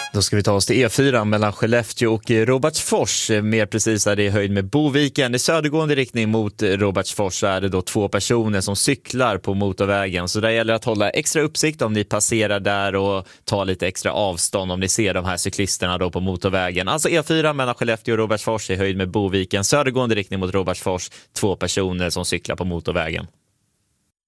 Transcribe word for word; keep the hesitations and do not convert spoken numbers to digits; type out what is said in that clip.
Då ska vi ta oss till E fyra mellan Skellefteå och Robertsfors. Mer precis är det i höjd med Boviken. I södergående riktning mot Robertsfors så är det då två personer som cyklar på motorvägen. Så där gäller det att hålla extra uppsikt om ni passerar där och ta lite extra avstånd om ni ser de här cyklisterna då på motorvägen. Alltså E fyra mellan Skellefteå och Robertsfors i höjd med Boviken. Södergående riktning mot Robertsfors. Två personer som cyklar på motorvägen.